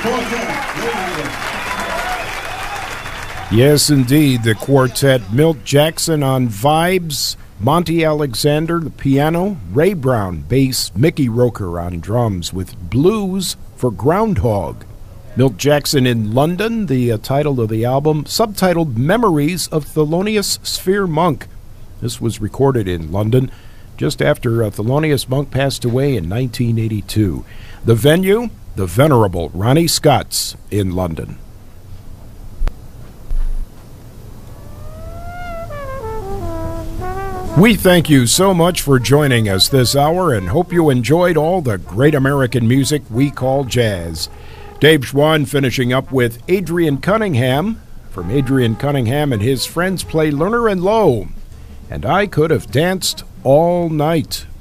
Yes, indeed, the quartet. Milt Jackson on vibes, Monty Alexander, the piano, Ray Brown, bass, Mickey Roker on drums with Blues for Groundhog. Milt Jackson in London, the title of the album, subtitled Memories of Thelonious Sphere Monk. This was recorded in London just after Thelonious Monk passed away in 1982. The venue, the venerable Ronnie Scott's in London. We thank you so much for joining us this hour and hope you enjoyed all the great American music we call jazz. Dave Schwann finishing up with Adrian Cunningham. From Adrian Cunningham and his friends play Lerner and Lowe. And I Could Have Danced All Night.